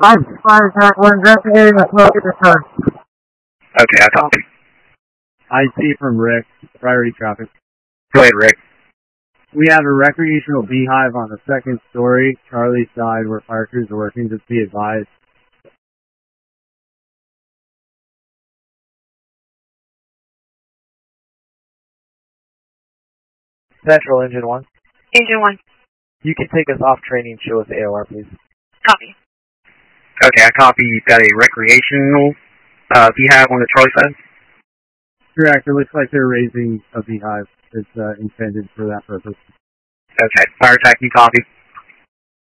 I'm fine, Jack. We're investigating a smoke return. Okay, I copy. IC from Rick, priority traffic. Go ahead, Rick. We have a recreational beehive on the second story, Charlie's side, where fire crews are working. Just be advised. Central, Engine 1. Engine 1. You can take us off training. Show us AOR, please. Copy. Okay, I copy. You've got a recreational beehive on the Charlie side? Correct. It looks like they're raising a beehive. It's intended for that purpose. Okay. Fire attack, you copy.